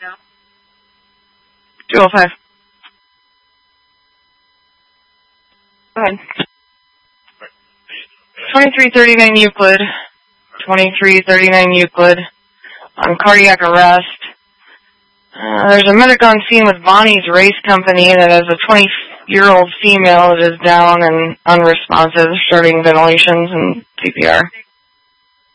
205. Go ahead. 2339 Euclid. 2339 Euclid. On cardiac arrest. There's a medic on scene with Bonnie's Race Company that has a 20-year-old female that is down and unresponsive, starting ventilations and CPR.